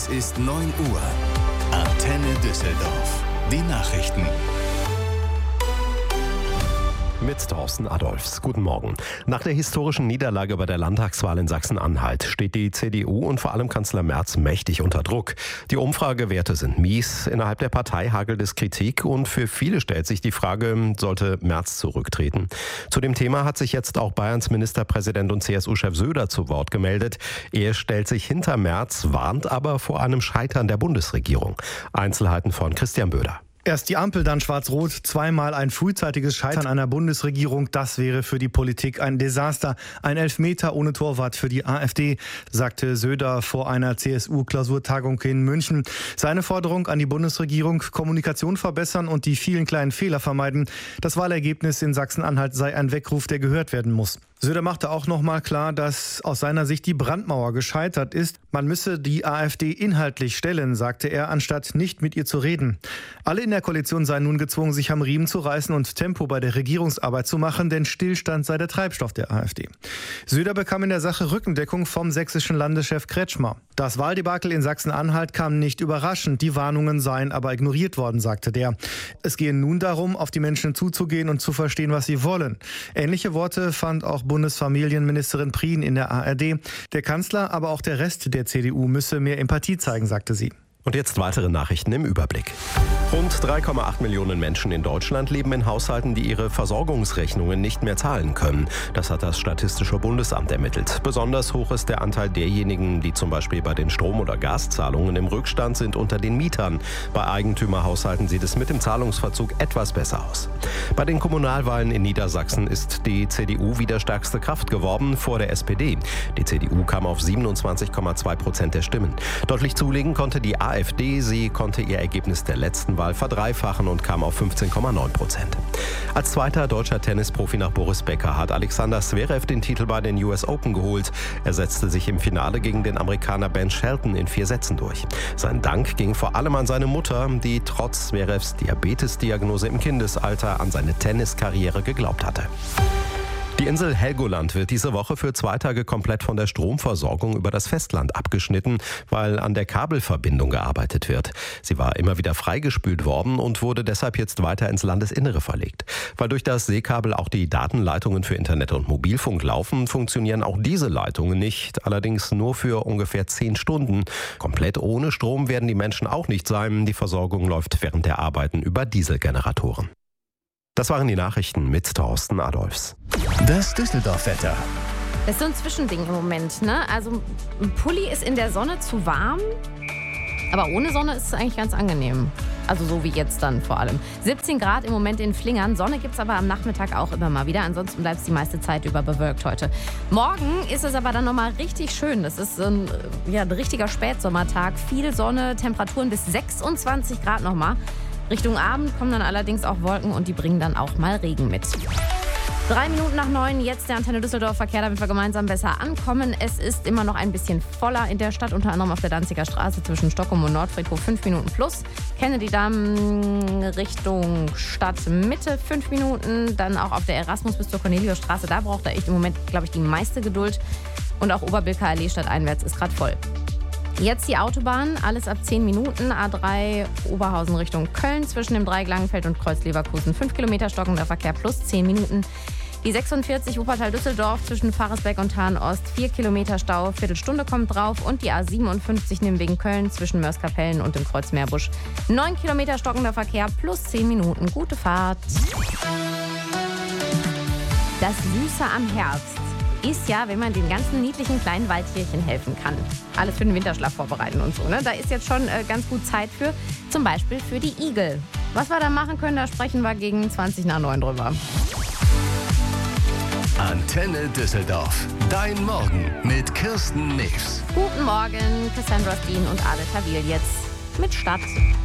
Es ist 9 Uhr. Antenne Düsseldorf. Die Nachrichten. Mit Thorsten Adolphs. Guten Morgen. Nach der historischen Niederlage bei der Landtagswahl in Sachsen-Anhalt steht die CDU und vor allem Kanzler Merz mächtig unter Druck. Die Umfragewerte sind mies, innerhalb der Partei hagelt es Kritik und für viele stellt sich die Frage, sollte Merz zurücktreten? Zu dem Thema hat sich jetzt auch Bayerns Ministerpräsident und CSU-Chef Söder zu Wort gemeldet. Er stellt sich hinter Merz, warnt aber vor einem Scheitern der Bundesregierung. Einzelheiten von Christian Böder. Erst die Ampel, dann Schwarz-Rot, zweimal ein frühzeitiges Scheitern einer Bundesregierung. Das wäre für die Politik ein Desaster. Ein Elfmeter ohne Torwart für die AfD, sagte Söder vor einer CSU-Klausurtagung in München. Seine Forderung an die Bundesregierung: Kommunikation verbessern und die vielen kleinen Fehler vermeiden. Das Wahlergebnis in Sachsen-Anhalt sei ein Weckruf, der gehört werden muss. Söder machte auch noch mal klar, dass aus seiner Sicht die Brandmauer gescheitert ist. Man müsse die AfD inhaltlich stellen, sagte er, anstatt nicht mit ihr zu reden. Alle in der Koalition seien nun gezwungen, sich am Riemen zu reißen und Tempo bei der Regierungsarbeit zu machen, denn Stillstand sei der Treibstoff der AfD. Söder bekam in der Sache Rückendeckung vom sächsischen Landeschef Kretschmer. Das Wahldebakel in Sachsen-Anhalt kam nicht überraschend, die Warnungen seien aber ignoriert worden, sagte der. Es gehe nun darum, auf die Menschen zuzugehen und zu verstehen, was sie wollen. Ähnliche Worte fand auch Bundesfamilienministerin Prien in der ARD. Der Kanzler, aber auch der Rest der CDU müsse mehr Empathie zeigen, sagte sie. Und jetzt weitere Nachrichten im Überblick. Rund 3,8 Millionen Menschen in Deutschland leben in Haushalten, die ihre Versorgungsrechnungen nicht mehr zahlen können. Das hat das Statistische Bundesamt ermittelt. Besonders hoch ist der Anteil derjenigen, die zum Beispiel bei den Strom- oder Gaszahlungen im Rückstand sind, unter den Mietern. Bei Eigentümerhaushalten sieht es mit dem Zahlungsverzug etwas besser aus. Bei den Kommunalwahlen in Niedersachsen ist die CDU wieder stärkste Kraft geworden vor der SPD. Die CDU kam auf 27,2% der Stimmen. Deutlich zulegen konnte die AfD, sie konnte ihr Ergebnis der letzten Wahl verdreifachen und kam auf 15,9%. Als zweiter deutscher Tennisprofi nach Boris Becker hat Alexander Zverev den Titel bei den US Open geholt. Er setzte sich im Finale gegen den Amerikaner Ben Shelton in 4 Sätzen durch. Sein Dank ging vor allem an seine Mutter, die trotz Zverevs Diabetesdiagnose im Kindesalter an seine Tenniskarriere geglaubt hatte. Die Insel Helgoland wird diese Woche für 2 Tage komplett von der Stromversorgung über das Festland abgeschnitten, weil an der Kabelverbindung gearbeitet wird. Sie war immer wieder freigespült worden und wurde deshalb jetzt weiter ins Landesinnere verlegt. Weil durch das Seekabel auch die Datenleitungen für Internet und Mobilfunk laufen, funktionieren auch diese Leitungen nicht, allerdings nur für ungefähr 10 Stunden. Komplett ohne Strom werden die Menschen auch nicht sein. Die Versorgung läuft während der Arbeiten über Dieselgeneratoren. Das waren die Nachrichten mit Thorsten Adolphs. Das Düsseldorf-Wetter. Das ist so ein Zwischending im Moment, ne? Also ein Pulli ist in der Sonne zu warm, aber ohne Sonne ist es eigentlich ganz angenehm. Also so wie jetzt dann vor allem. 17 Grad im Moment in Flingern. Sonne gibt es aber am Nachmittag auch immer mal wieder. Ansonsten bleibt es die meiste Zeit über bewölkt heute. Morgen ist es aber dann nochmal richtig schön. Das ist ein richtiger Spätsommertag. Viel Sonne, Temperaturen bis 26 Grad nochmal. Richtung Abend kommen dann allerdings auch Wolken und die bringen dann auch mal Regen mit. 3 Minuten nach 9, jetzt der Antenne Düsseldorf Verkehr, damit wir gemeinsam besser ankommen. Es ist immer noch ein bisschen voller in der Stadt, unter anderem auf der Danziger Straße zwischen Stockholm und Nordfriedhof 5 Minuten plus. Kennedy-Damm Richtung Stadtmitte 5 Minuten. Dann auch auf der Erasmus bis zur Corneliusstraße, da braucht er echt im Moment, glaube ich, die meiste Geduld. Und auch Oberbilker Allee stadteinwärts ist gerade voll. Jetzt die Autobahn, alles ab 10 Minuten. A3 Oberhausen Richtung Köln zwischen dem Dreieck Langenfeld und Kreuz Leverkusen. 5 Kilometer stockender Verkehr plus 10 Minuten. Die 46 Wuppertal-Düsseldorf zwischen Faresbeck und Hahn-Ost. 4 Kilometer Stau, Viertelstunde kommt drauf. Und die A57 Nimwegen-Köln zwischen Mörs-Kapellen und dem Kreuz Meerbusch. 9 Kilometer stockender Verkehr plus 10 Minuten. Gute Fahrt. Das Süße am Herbst ist ja, wenn man den ganzen niedlichen kleinen Waldtierchen helfen kann. Alles für den Winterschlaf vorbereiten und so, ne? Da ist jetzt schon ganz gut Zeit für. Zum Beispiel für die Igel. Was wir da machen können, da sprechen wir gegen 20 nach 9 drüber. Antenne Düsseldorf. Dein Morgen mit Kirsten News. Guten Morgen, Cassandra Steen und Ale Tawil jetzt mit Stadt.